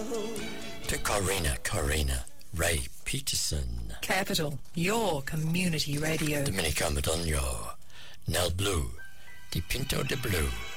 To Corina, Ray Peterson. Capital, your community radio. Dominica Madonio, Nel Blue, Di Pinto de Blue.